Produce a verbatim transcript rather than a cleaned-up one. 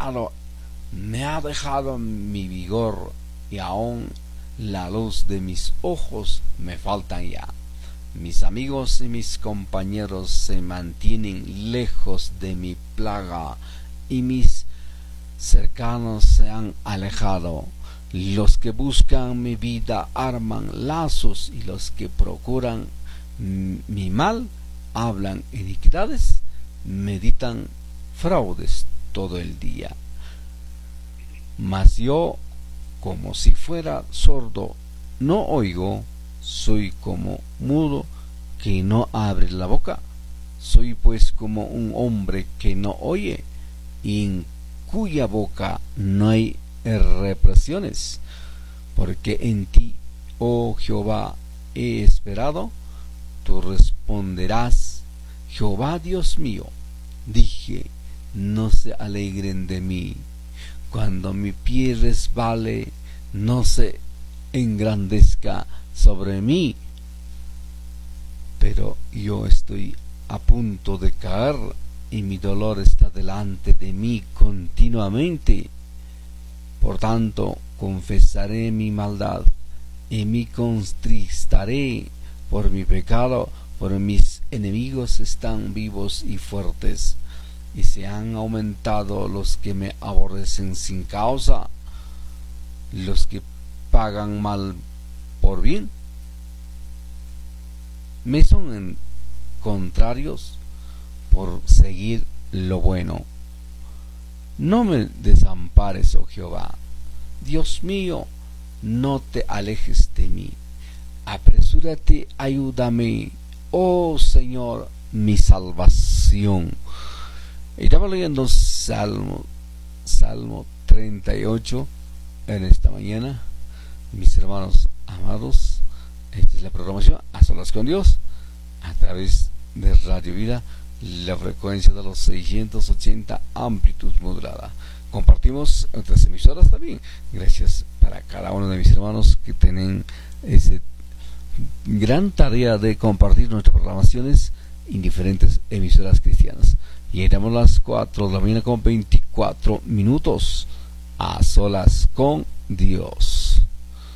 dejado, me ha dejado mi vigor y aún la luz de mis ojos me faltan ya. Mis amigos y mis compañeros se mantienen lejos de mi plaga y mis cercanos se han alejado. Los que buscan mi vida arman lazos y los que procuran mi mal hablan iniquidades, meditan fraudes todo el día. Mas yo, como si fuera sordo, no oigo, soy como mudo que no abre la boca. Soy pues como un hombre que no oye y en cuya boca no hay represiones, porque en ti, oh Jehová, he esperado. Tú responderás, Jehová Dios mío. Dije, no se alegren de mí. Cuando mi pie resbale, no se engrandezca sobre mí. Pero yo estoy a punto de caer y mi dolor está delante de mí continuamente. Por tanto, confesaré mi maldad y me contristaré por mi pecado, por mis enemigos están vivos y fuertes, y se han aumentado los que me aborrecen sin causa, los que pagan mal por bien. Me son en contrarios por seguir lo bueno. No me desampares, oh Jehová. Dios mío, no te alejes de mí. Apresúrate, ayúdame, oh Señor, mi salvación. Estamos leyendo Salmo, Salmo treinta y ocho en esta mañana. Mis hermanos amados, esta es la programación A Solas con Dios a través de Radio Vida, la frecuencia de los seiscientos ochenta, amplitud modulada. Compartimos otras emisoras también. Gracias para cada uno de mis hermanos que tienen esa gran tarea de compartir nuestras programaciones en diferentes emisoras cristianas. Y estamos a las cuatro de la mañana con veinticuatro minutos a solas con Dios.